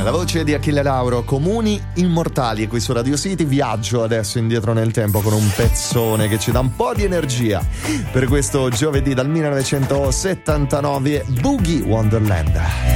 La voce di Achille Lauro, Comuni Immortali, qui su Radio City. Viaggio adesso indietro nel tempo con un pezzone che ci dà un po' di energia per questo giovedì dal 1979, Boogie Wonderland.